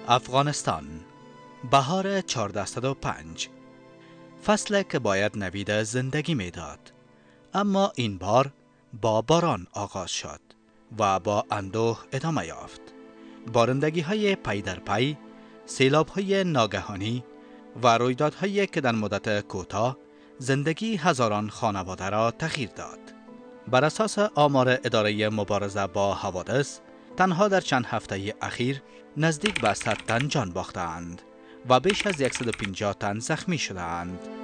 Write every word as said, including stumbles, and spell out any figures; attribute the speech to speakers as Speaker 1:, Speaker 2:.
Speaker 1: افغانستان، بهار چهارده و پنج، فصل که باید نوید زندگی میداد، اما این بار با باران آغاز شد و با اندوه ادامه یافت. بارندگی های پی در پی، سیلاب های ناگهانی و رویدادهایی که در مدت کوتاه زندگی هزاران خانواده را تغییر داد. بر اساس آمار اداره مبارزه با حوادث، تنها در چند هفته اخیر نزدیک به صد تن جان باختند و بیش از صد و پنجاه تن زخمی شدند.